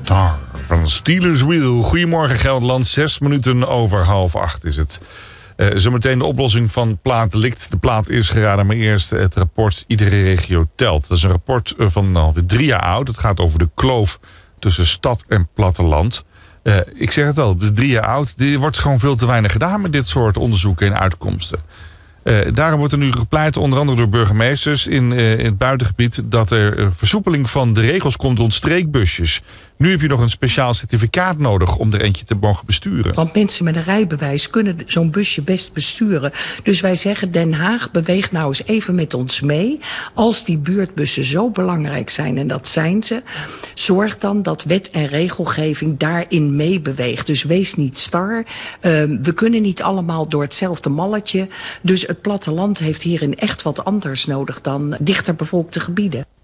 Star van Steelers Wheel. Goedemorgen Gelderland, 6 minuten over 7:30 is het. Zometeen de oplossing van Plaatdelict. De plaat is geraden, maar eerst het rapport Iedere regio telt. Dat is een rapport van alweer 3 jaar oud. Het gaat over de kloof tussen stad en platteland. Ik zeg het al, het is 3 jaar oud. Er wordt gewoon veel te weinig gedaan met dit soort onderzoeken en uitkomsten. Daarom wordt er nu gepleit, onder andere door burgemeesters in het buitengebied, dat er versoepeling van de regels komt rond streekbusjes. Nu heb je nog een speciaal certificaat nodig om er eentje te mogen besturen. Want mensen met een rijbewijs kunnen zo'n busje best besturen. Dus wij zeggen, Den Haag, beweeg nou eens even met ons mee. Als die buurtbussen zo belangrijk zijn, en dat zijn ze, zorg dan dat wet en regelgeving daarin meebeweegt. Dus wees niet star. We kunnen niet allemaal door hetzelfde malletje. Dus het platteland heeft hierin echt wat anders nodig dan dichter bevolkte gebieden.